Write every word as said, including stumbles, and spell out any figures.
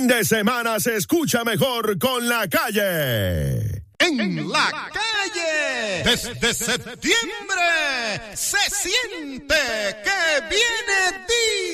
fin de semana se escucha mejor con La Calle. En La Calle, desde septiembre, se siente que viene día.